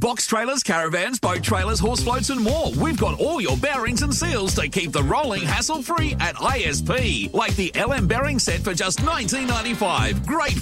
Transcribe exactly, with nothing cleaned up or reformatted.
Box trailers, caravans, boat trailers, horse floats and more. We've got all your bearings and seals to keep the rolling hassle-free at I S P. Like the L M bearing set for just nineteen ninety-five. Great